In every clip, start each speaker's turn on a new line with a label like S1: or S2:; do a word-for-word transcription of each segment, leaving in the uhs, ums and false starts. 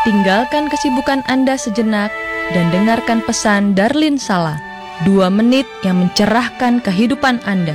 S1: Tinggalkan kesibukan Anda sejenak dan dengarkan pesan Darlin Sala, dua menit yang mencerahkan kehidupan Anda.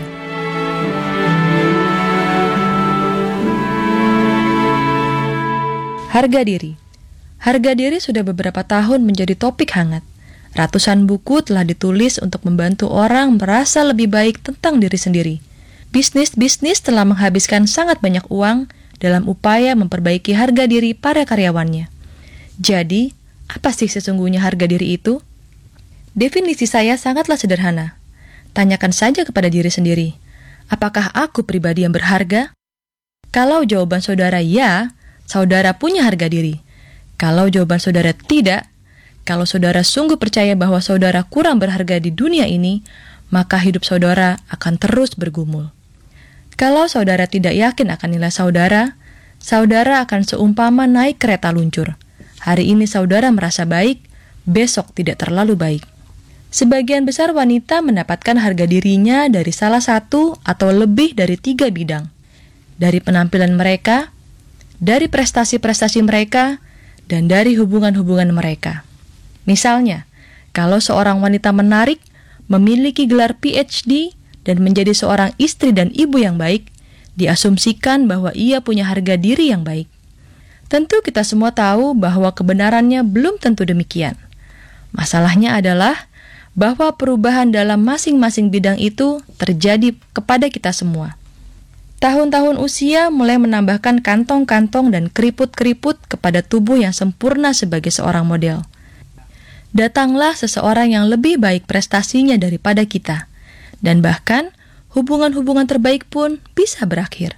S1: Harga diri. Harga diri sudah beberapa tahun menjadi topik hangat. Ratusan buku telah ditulis untuk membantu orang merasa lebih baik tentang diri sendiri. Bisnis-bisnis telah menghabiskan sangat banyak uang dalam upaya memperbaiki harga diri para karyawannya. Jadi, apa sih sesungguhnya harga diri itu? Definisi saya sangatlah sederhana. Tanyakan saja kepada diri sendiri, apakah aku pribadi yang berharga? Kalau jawaban saudara ya, saudara punya harga diri. Kalau jawaban saudara tidak, kalau saudara sungguh percaya bahwa saudara kurang berharga di dunia ini, maka hidup saudara akan terus bergumul. Kalau saudara tidak yakin akan nilai saudara, saudara akan seumpama naik kereta luncur. Hari ini saudara merasa baik, besok tidak terlalu baik. Sebagian besar wanita mendapatkan harga dirinya dari salah satu atau lebih dari tiga bidang. Dari penampilan mereka, dari prestasi-prestasi mereka, dan dari hubungan-hubungan mereka. Misalnya, kalau seorang wanita menarik, memiliki gelar P H D, dan menjadi seorang istri dan ibu yang baik, diasumsikan bahwa ia punya harga diri yang baik. Tentu kita semua tahu bahwa kebenarannya belum tentu demikian. Masalahnya adalah bahwa perubahan dalam masing-masing bidang itu terjadi kepada kita semua. Tahun-tahun usia mulai menambahkan kantong-kantong dan keriput-keriput kepada tubuh yang sempurna sebagai seorang model. Datanglah seseorang yang lebih baik prestasinya daripada kita, dan bahkan hubungan-hubungan terbaik pun bisa berakhir.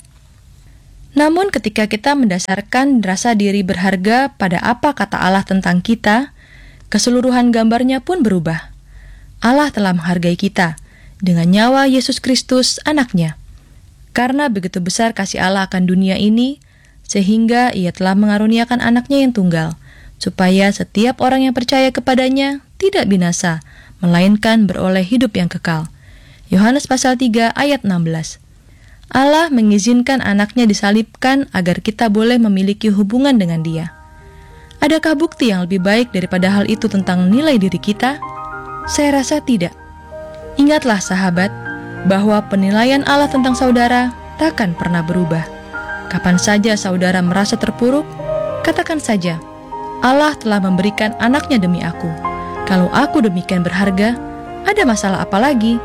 S1: Namun ketika kita mendasarkan rasa diri berharga pada apa kata Allah tentang kita, keseluruhan gambarnya pun berubah. Allah telah menghargai kita dengan nyawa Yesus Kristus anaknya. Karena begitu besar kasih Allah akan dunia ini, sehingga ia telah mengaruniakan anaknya yang tunggal, supaya setiap orang yang percaya kepadanya tidak binasa, melainkan beroleh hidup yang kekal. Yohanes pasal tiga ayat enam belas. Allah mengizinkan anaknya disalibkan agar kita boleh memiliki hubungan dengan dia. Adakah bukti yang lebih baik daripada hal itu tentang nilai diri kita? Saya rasa tidak. Ingatlah sahabat, bahwa penilaian Allah tentang saudara takkan pernah berubah. Kapan saja saudara merasa terpuruk, katakan saja, Allah telah memberikan anaknya demi aku. Kalau aku demikian berharga, ada masalah apa lagi?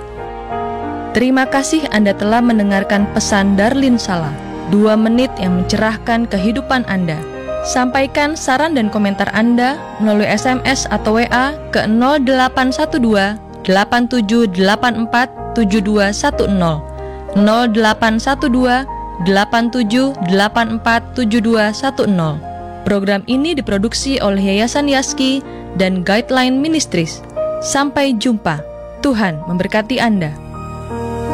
S1: Terima kasih Anda telah mendengarkan pesan Darlin Sala, dua menit yang mencerahkan kehidupan Anda. Sampaikan saran dan komentar Anda melalui S M S atau W A ke nol delapan satu dua delapan tujuh delapan empat tujuh dua satu nol, nol delapan satu dua delapan tujuh delapan empat tujuh dua satu nol. Program ini diproduksi oleh Yayasan Yaski dan Guideline Ministries. Sampai jumpa. Tuhan memberkati Anda.